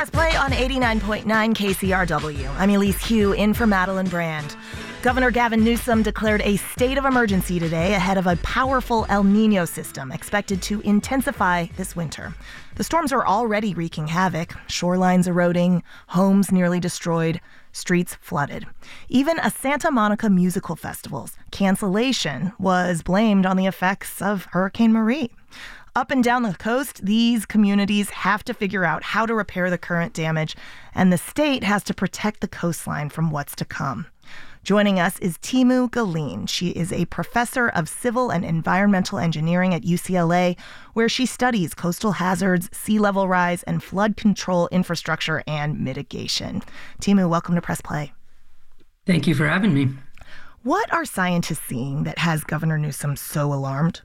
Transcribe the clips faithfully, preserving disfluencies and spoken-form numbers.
Press Play on eighty-nine point nine K C R W. I'm Elise Hugh, in for Madeline Brand. Governor Gavin Newsom declared a state of emergency today ahead of a powerful El Nino system expected to intensify this winter. The storms are already wreaking havoc, shorelines eroding, homes nearly destroyed, streets flooded. Even a Santa Monica musical festival's cancellation was blamed on the effects of Hurricane Marie. Up and down the coast, these communities have to figure out how to repair the current damage, and the state has to protect the coastline from what's to come. Joining us is Timu Galeen. She is a professor of civil and environmental engineering at U C L A, where she studies coastal hazards, sea level rise, and flood control infrastructure and mitigation. Timu, welcome to Press Play. Thank you for having me. What are scientists seeing that has Governor Newsom so alarmed?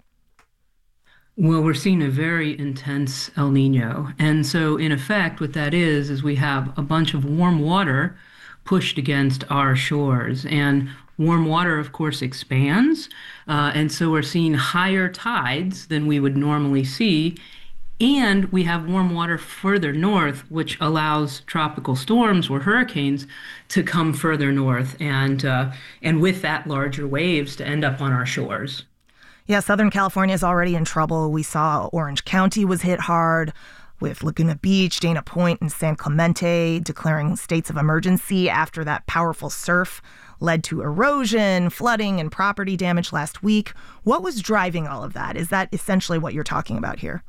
Well, we're seeing a very intense El Nino. And so, in effect, what that is, is we have a bunch of warm water pushed against our shores. And warm water, of course, expands. Uh, and so we're seeing higher tides than we would normally see. And we have warm water further north, which allows tropical storms or hurricanes to come further north. And, uh, and with that, larger waves to end up on our shores. Yeah, Southern California is already in trouble. We saw Orange County was hit hard, with Laguna Beach, Dana Point, and San Clemente declaring states of emergency after that powerful surf led to erosion, flooding, and property damage last week. What was driving all of that? Is that essentially what you're talking about here?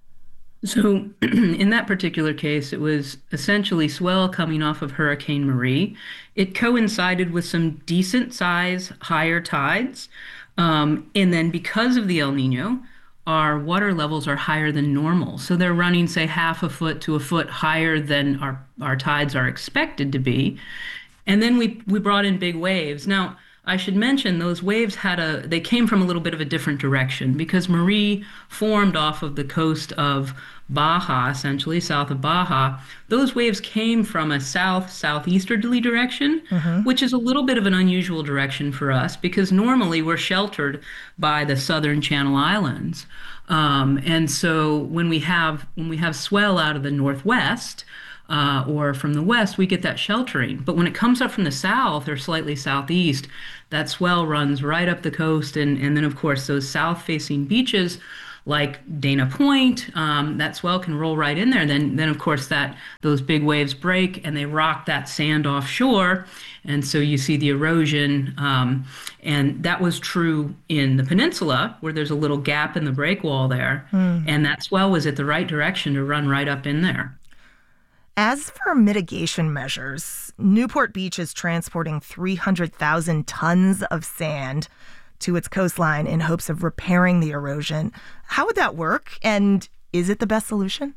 So in that particular case, it was essentially swell coming off of Hurricane Marie. It coincided with some decent size higher tides. Um, and then because of the El Nino, our water levels are higher than normal. So they're running, say, half a foot to a foot higher than our, our tides are expected to be. And then we we brought in big waves. Now, I should mention those waves had a, they came from a little bit of a different direction because Marie formed off of the coast of Baja, essentially, south of Baja. Those waves came from a south-southeasterly direction, mm-hmm. which is a little bit of an unusual direction for us because normally we're sheltered by the southern Channel Islands. Um, and so when we have when we have swell out of the northwest, Uh, or from the west, we get that sheltering. But when it comes up from the south or slightly southeast, that swell runs right up the coast. And, and then, of course, those south-facing beaches like Dana Point, um, that swell can roll right in there. Then, then of course, that those big waves break and they rock that sand offshore. And so you see the erosion. Um, and that was true in the peninsula, where there's a little gap in the break wall there. Mm. And that swell was at the right direction to run right up in there. As for mitigation measures, Newport Beach is transporting three hundred thousand tons of sand to its coastline in hopes of repairing the erosion. How would that work? And is it the best solution?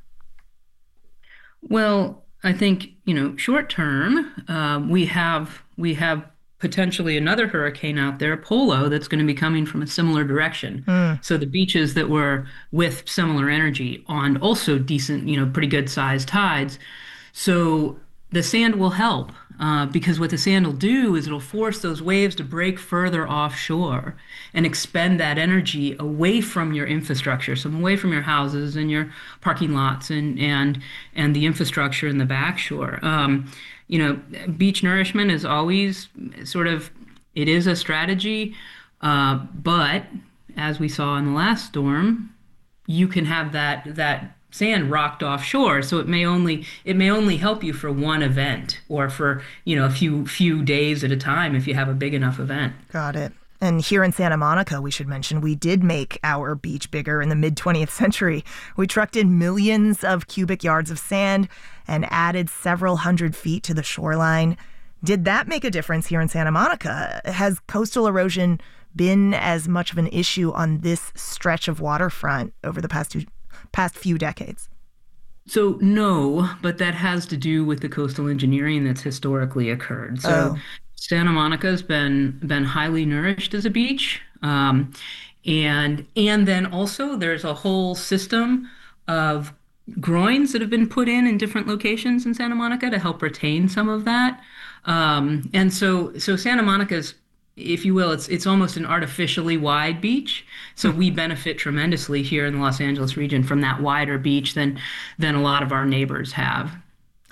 Well, I think, you know, short term, uh, we have we have potentially another hurricane out there, Polo, that's going to be coming from a similar direction. Mm. So the beaches that were with similar energy on also decent, you know, pretty good sized tides. So the sand will help uh, because what the sand will do is it'll force those waves to break further offshore and expend that energy away from your infrastructure, so away from your houses and your parking lots and and and the infrastructure in the backshore. Um, you know, beach nourishment is always sort of, it is a strategy, uh, but as we saw in the last storm, you can have that that sand rocked offshore, so it may only it may only help you for one event or for, you know, a few few days at a time if you have a big enough event. Got it. And here in Santa Monica, we should mention, we did make our beach bigger in the mid-twentieth century. We trucked in millions of cubic yards of sand and added several hundred feet to the shoreline. Did that make a difference here in Santa Monica? Has coastal erosion been as much of an issue on this stretch of waterfront over the past two past few decades? So no, but that has to do with the coastal engineering that's historically occurred. So oh. Santa Monica's been been highly nourished as a beach, um, and and then also there's a whole system of groins that have been put in in different locations in Santa Monica to help retain some of that. Um, and so so Santa Monica's, if you will, it's it's almost an artificially wide beach. So we benefit tremendously here in the Los Angeles region from that wider beach than than a lot of our neighbors have.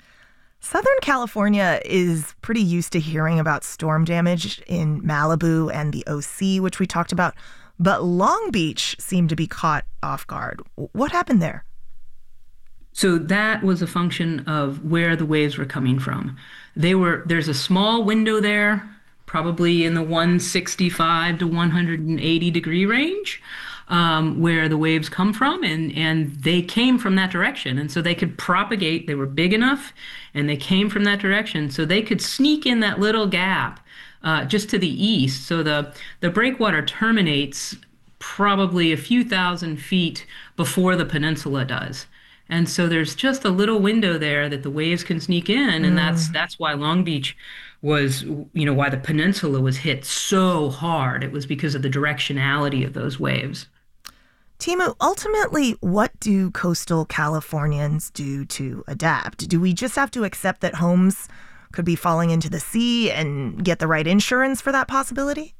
Southern California is pretty used to hearing about storm damage in Malibu and the O C, which we talked about, but Long Beach seemed to be caught off guard. What happened there? So that was a function of where the waves were coming from. They were there's a small window there, probably in the one sixty-five to one eighty degree range, um, where the waves come from, and and they came from that direction, and so they could propagate. They were big enough, and they came from that direction, so they could sneak in that little gap uh, just to the east. So the the breakwater terminates probably a few thousand feet before the peninsula does. And so there's just a little window there that the waves can sneak in, and mm. that's that's why Long Beach was, you know, why the peninsula was hit so hard. It was because of the directionality of those waves. Timu, ultimately, what do coastal Californians do to adapt? Do we just have to accept that homes could be falling into the sea and get the right insurance for that possibility?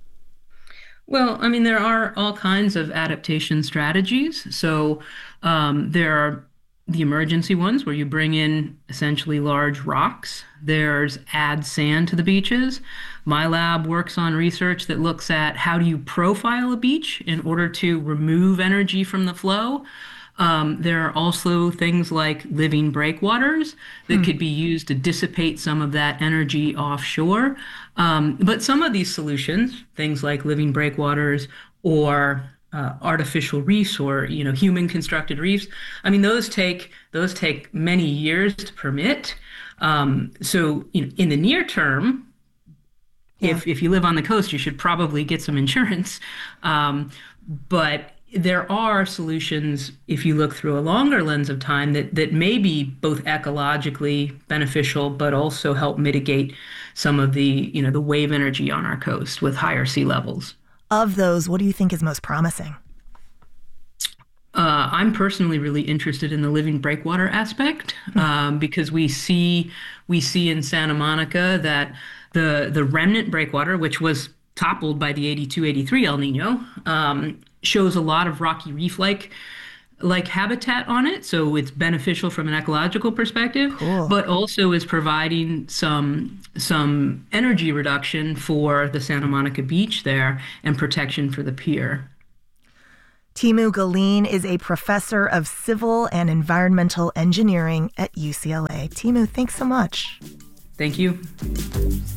Well, I mean, there are all kinds of adaptation strategies. So um, there are the emergency ones where you bring in essentially large rocks. There's add sand to the beaches. My lab works on research that looks at how do you profile a beach in order to remove energy from the flow. Um, there are also things like living breakwaters that hmm. could be used to dissipate some of that energy offshore. Um, but some of these solutions, things like living breakwaters or uh, artificial reefs or, you know, human constructed reefs, I mean, those take those take many years to permit. Um, so, you know, in the near term, yeah. if if you live on the coast, you should probably get some insurance. Um, but there are solutions, if you look through a longer lens of time, that that may be both ecologically beneficial, but also help mitigate some of the, you know, the wave energy on our coast with higher sea levels. Of those, what do you think is most promising? Uh, I'm personally really interested in the living breakwater aspect um, because we see we see in Santa Monica that the the remnant breakwater, which was toppled by the eighty-two eighty-three El Nino, um, shows a lot of rocky reef-like like habitat on it, so it's beneficial from an ecological perspective, cool. but also is providing some some energy reduction for the Santa Monica beach there and protection for the pier. Timu Galeen is a professor of civil and environmental engineering at U C L A. Timu, thanks so much. Thank you.